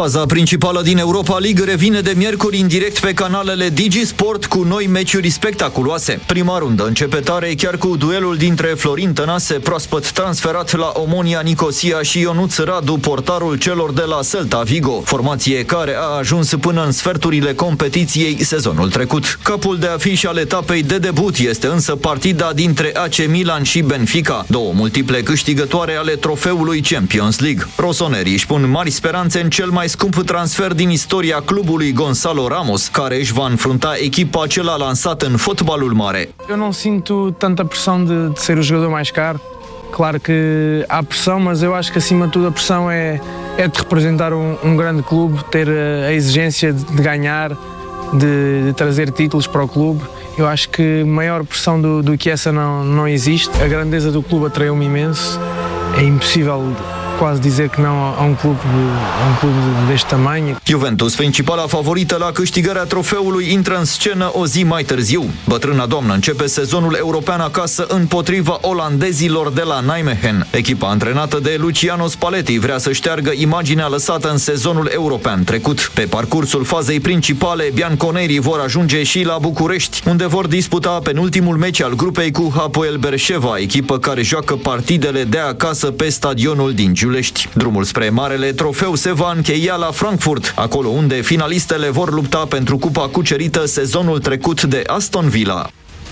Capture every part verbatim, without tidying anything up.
Faza principală din Europa League revine de miercuri în direct pe canalele Digi Sport cu noi meciuri spectaculoase. Prima rundă începe tare chiar cu duelul dintre Florin Tănase, proaspăt transferat la Omonia Nicosia, și Ionuț Radu, portarul celor de la Celta Vigo, formație care a ajuns până în sferturile competiției sezonul trecut. Capul de afiș al etapei de debut este însă partida dintre A C Milan și Benfica, două multiple câștigătoare ale trofeului Champions League. Rosonerii își pun mari speranțe în cel mai scump transfer din istoria clubului, Gonçalo Ramos, care își va înfrunta echipa ce l-a lansat în fotbalul mare. Eu não sinto tanta pressão de, de ser o jogador mais caro. Claro que há pressão, mas eu acho que acima de tudo a pressão é, é de representar um, um grande clube, ter a exigência de ganhar, de, de trazer títulos para o clube. Eu acho que maior pressão do, do que essa não, não existe. A grandeza do clube atraiu-me imenso. É impossível quase dizer que não a um clube, a um clube deste tamanho. Juventus, principala favorită la câștigarea trofeului, intră în scenă o zi mai târziu. Bătrâna doamnă începe sezonul european acasă împotriva olandezilor de la Nijmegen. Echipa antrenată de Luciano Spalletti vrea să șteargă imaginea lăsată în sezonul european trecut. Pe parcursul fazei principale, bianconerii vor ajunge și la București, unde vor disputa penultimul meci al grupei cu Hapoel Beersheva, echipă care joacă partidele de acasă pe stadionul din Giulești. Drumul spre marele trofeu se va încheia la Frankfurt, acolo unde finalistele vor lupta pentru cupa cucerită sezonul trecut de Aston Villa.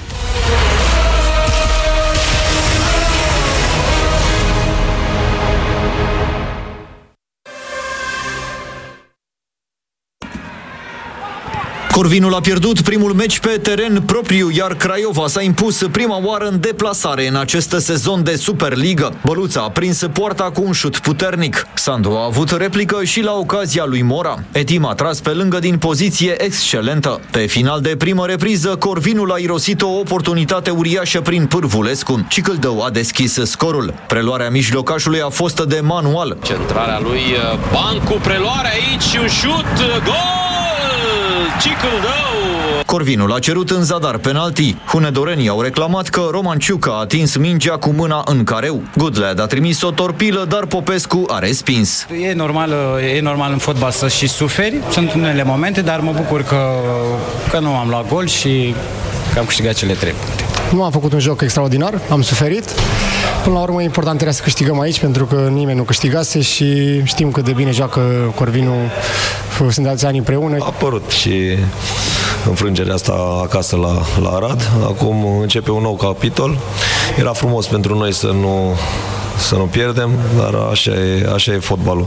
Corvinul a pierdut primul meci pe teren propriu, iar Craiova s-a impus prima oară în deplasare în acest sezon de Superliga. Băluța a prins poarta cu un șut puternic. Sandu a avut replică și la ocazia lui Mora. Etim a tras pe lângă din poziție excelentă. Pe final de primă repriză, Corvinul a irosit o oportunitate uriașă prin Pârvulescu. Cicâldău a deschis scorul. Preluarea mijlocașului a fost de manual. Centrarea lui Bancu, preluarea aici și un șut, gol! Cicâldău! Corvinul a cerut în zadar penalti. Hunedorenii au reclamat că Romanciuc a atins mingea cu mâna în careu. Goodlad a trimis o torpilă, dar Popescu a respins. E normal, e normal în fotbal să și suferi. Sunt unele momente, dar mă bucur că, că nu am luat gol și că am câștigat cele trei puncte. Nu am făcut un joc extraordinar, am suferit. Până la urmă, important era să câștigăm aici, pentru că nimeni nu câștigase și știm cât de bine joacă Corvinul. Sunt alți ani împreună. A apărut și înfrângerea asta acasă la, la Arad. Acum începe un nou capitol. Era frumos pentru noi să nu, să nu pierdem, dar așa e, așa e fotbalul.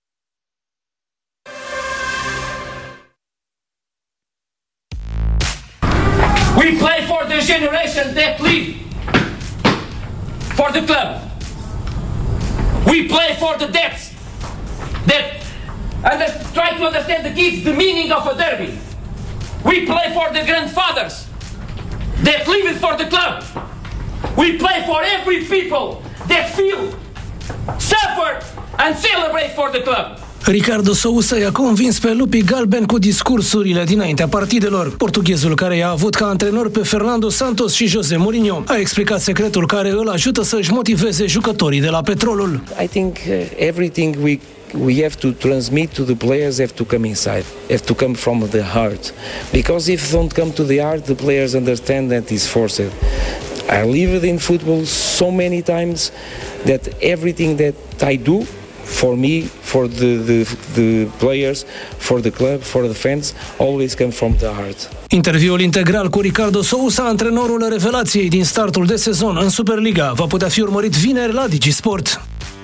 We play for the generation that live for the club. We play for the debts that and try to understand the kids the meaning of a derby. We play for the grandfathers that live it for the club. We play for every people that feel, suffer and celebrate for the club. Ricardo Sousa i-a convins pe lupii galbeni cu discursurile dinaintea partidelor. Portughezul, care i-a avut ca antrenor pe Fernando Santos și José Mourinho, a explicat secretul care îl ajută să-și motiveze jucătorii de la Petrolul. I think uh, everything we we have to transmit to the players have to come inside, have to come from the heart. Because if don't come to the heart, the players understand that it's forced. I lived in football so many times that everything that I do for me, for the, the, the players, for the club, for the fans, always come from the heart. Interviul integral cu Ricardo Sousa, antrenorul revelației din startul de sezon în Superliga, va putea fi urmărit vineri la Digi Sport.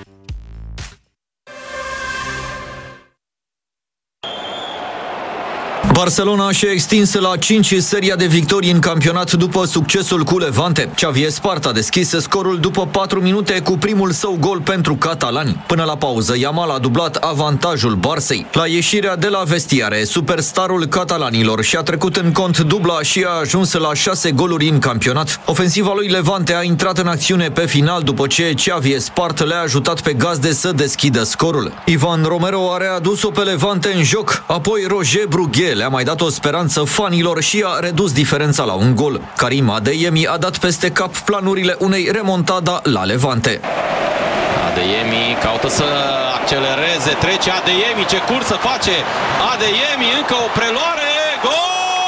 Barcelona și-a extins la cinci seria de victorii în campionat după succesul cu Levante. Xavi Espart a deschis scorul după patru minute cu primul său gol pentru catalani. Până la pauză, Yamal a dublat avantajul Barței. La ieșirea de la vestiare, superstarul catalanilor și-a trecut în cont dubla și a ajuns la șase goluri în campionat. Ofensiva lui Levante a intrat în acțiune pe final după ce Xavi Espart le-a ajutat pe gazde să deschidă scorul. Ivan Romero a readus-o pe Levante în joc, apoi Roger Bruguel le-a mai dat o speranță fanilor și a redus diferența la un gol. Karim Adeyemi a dat peste cap planurile unei remontada la Levante. Adeyemi caută să accelereze, trece Adeyemi, ce cursă face Adeyemi, încă o preluare, gol!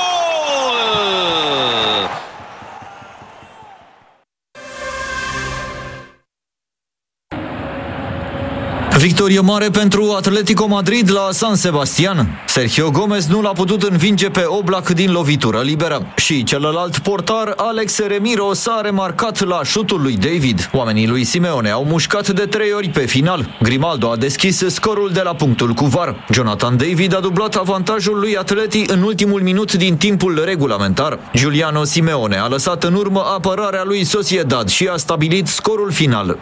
Victorie mare pentru Atletico Madrid la San Sebastian. Sergio Gomez nu l-a putut învinge pe Oblak din lovitură liberă. Și celălalt portar, Alex Remiro, s-a remarcat la șutul lui David. Oamenii lui Simeone au mușcat de trei ori pe final. Grimaldo a deschis scorul de la punctul cu V A R. Jonathan David a dublat avantajul lui Atleti în ultimul minut din timpul regulamentar. Giuliano Simeone a lăsat în urmă apărarea lui Sociedad și a stabilit scorul final.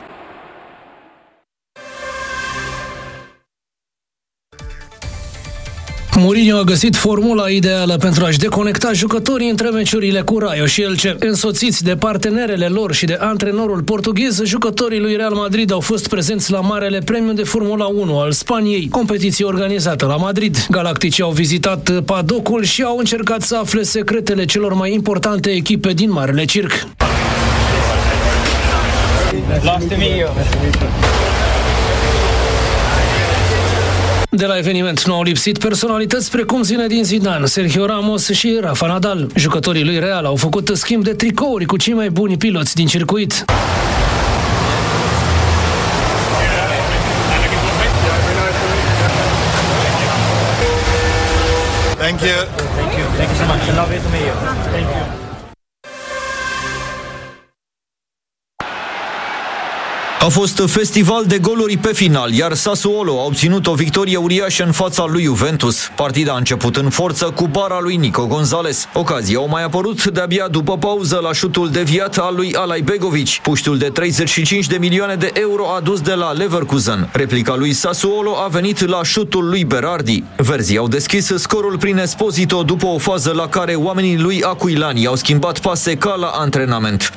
Mourinho a găsit formula ideală pentru a-și deconecta jucătorii între meciurile cu Rayo și Elche. Însoțiți de partenerele lor și de antrenorul portughez, jucătorii lui Real Madrid au fost prezenți la Marele Premiu de Formula unu al Spaniei, competiție organizată la Madrid. Galacticii au vizitat padocul și au încercat să afle secretele celor mai importante echipe din Marele Circ. De la eveniment nu au lipsit personalități precum Zinedine Zidane, Sergio Ramos și Rafa Nadal. Jucătorii lui Real au făcut schimb de tricouri cu cei mai buni piloți din circuit. Thank you. Thank you. Thank you so much. Lovely to meet you. Thank you. A fost festival de goluri pe final, iar Sassuolo a obținut o victorie uriașă în fața lui Juventus. Partida a început în forță cu bara lui Nico Gonzalez. Ocazia au mai apărut de-abia după pauză la șutul deviat al lui Alai Begovic. Puștul de treizeci și cinci de milioane de euro adus de la Leverkusen. Replica lui Sassuolo a venit la șutul lui Berardi. Verzii au deschis scorul prin Esposito după o fază la care oamenii lui Aquilani au schimbat pase ca la antrenament.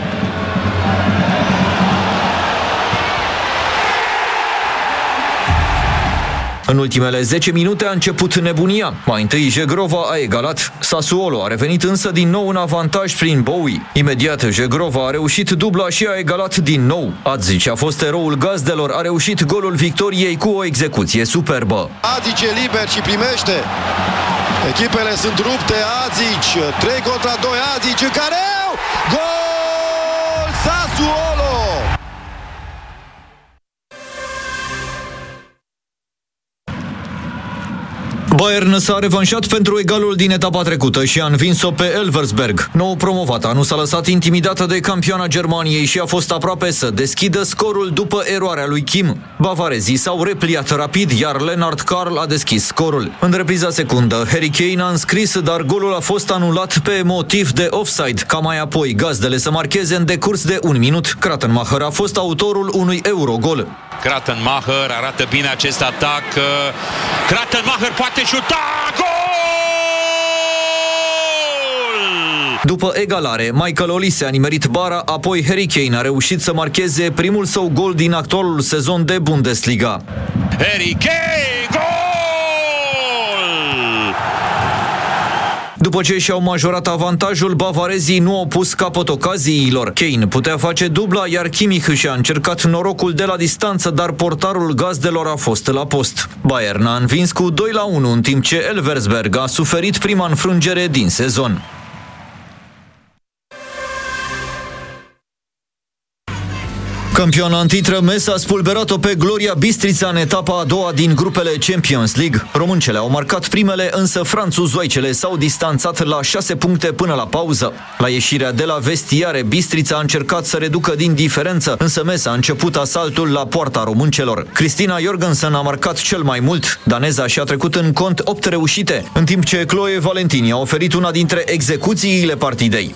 În ultimele zece minute a început nebunia. Mai întâi Jegrova a egalat. Sassuolo a revenit însă din nou în avantaj prin Bowie. Imediat Jegrova a reușit dubla și a egalat din nou. Adzic a fost eroul gazdelor, a reușit golul victoriei cu o execuție superbă. Adzic e liber și primește. Echipele sunt rupte. Adzic, trei contra doi. Adzic în care gol! Sassuolo! Bayern s-a revanșat pentru egalul din etapa trecută și a învins-o pe Elversberg. Nou promovata nu s-a lăsat intimidată de campioana Germaniei și a fost aproape să deschidă scorul după eroarea lui Kim. Bavarezii s-au repliat rapid, iar Lennart Karl a deschis scorul. În repriza secundă, Harry Kane a înscris, dar golul a fost anulat pe motiv de offside, ca mai apoi gazdele să marcheze în decurs de un minut. Kratenmacher a fost autorul unui eurogol. Kratenmacher arată bine acest atac. Kratenmacher poate șuta! Gol! După egalare, Michael Olise a nimerit bara, apoi Harry Kane a reușit să marcheze primul său gol din actualul sezon de Bundesliga. Harry Kane! Gol! După ce și-au majorat avantajul, bavarezii nu au pus capăt ocaziilor. Kane putea face dubla, iar Kimmich și-a încercat norocul de la distanță, dar portarul gazdelor a fost la post. Bayern a învins cu doi la unu, în timp ce Elversberg a suferit prima înfrângere din sezon. Campioana în titră, Metz a spulberat-o pe Gloria Bistrița în etapa a doua din grupele Champions League. Româncele au marcat primele, însă franțuzoicele s-au distanțat la șase puncte până la pauză. La ieșirea de la vestiare, Bistrița a încercat să reducă din diferență, însă Metz a început asaltul la poarta româncelor. Cristina Jorgensen a marcat cel mai mult. Daneza și-a trecut în cont opt reușite, în timp ce Chloe Valentini a oferit una dintre execuțiile partidei.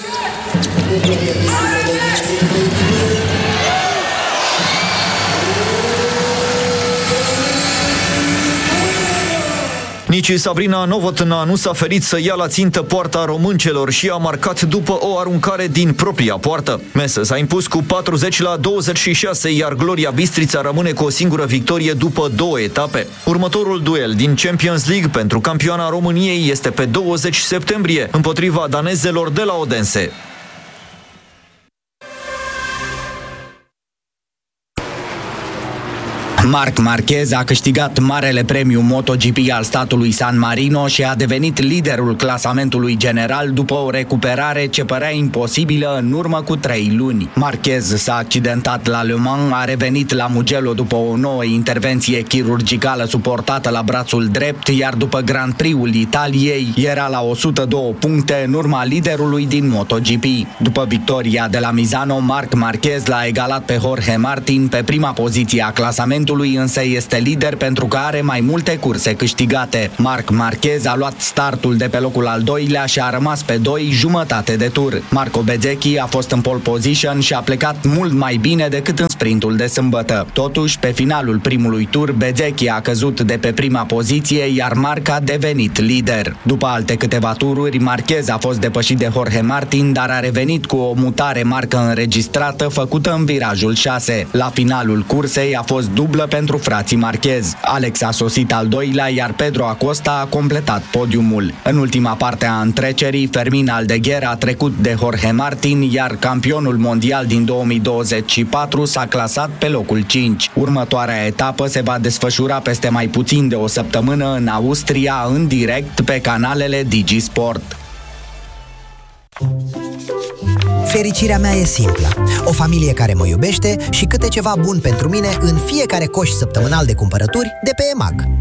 Nici Sabrina Novotná nu s-a ferit să ia la țintă poarta româncelor și a marcat după o aruncare din propria poartă. Metz s-a impus cu patruzeci la douăzeci și șase, iar Gloria Bistrița rămâne cu o singură victorie după două etape. Următorul duel din Champions League pentru campioana României este pe douăzeci septembrie, împotriva danezelor de la Odense. Marc Marquez a câștigat marele premiu MotoGP al statului San Marino și a devenit liderul clasamentului general după o recuperare ce părea imposibilă în urmă cu trei luni. Marquez s-a accidentat la Le Mans, a revenit la Mugello după o nouă intervenție chirurgicală suportată la brațul drept, iar după Grand Prix-ul Italiei era la o sută doi puncte în urma liderului din MotoGP. După victoria de la Misano, Marc Marquez l-a egalat pe Jorge Martin pe prima poziție a clasamentului, însă este lider pentru că are mai multe curse câștigate. Marc Marquez a luat startul de pe locul al doilea și a rămas pe doi jumătate de tur. Marco Bezzecchi a fost în pole position și a plecat mult mai bine decât în sprintul de sâmbătă. Totuși, pe finalul primului tur, Bezzecchi a căzut de pe prima poziție, iar Marc a devenit lider. După alte câteva tururi, Marquez a fost depășit de Jorge Martin, dar a revenit cu o mutare marcă înregistrată făcută în virajul șase. La finalul cursei a fost dublă pentru frații Marquez. Alex a sosit al doilea, iar Pedro Acosta a completat podiumul. În ultima parte a întrecerii, Fermin Aldeguer a trecut de Jorge Martin, iar campionul mondial din două mii douăzeci și patru s-a clasat pe locul cinci. Următoarea etapă se va desfășura peste mai puțin de o săptămână în Austria, în direct pe canalele Digi Sport. Fericirea mea e simplă. O familie care mă iubește și câte ceva bun pentru mine în fiecare coș săptămânal de cumpărături de pe EMAG.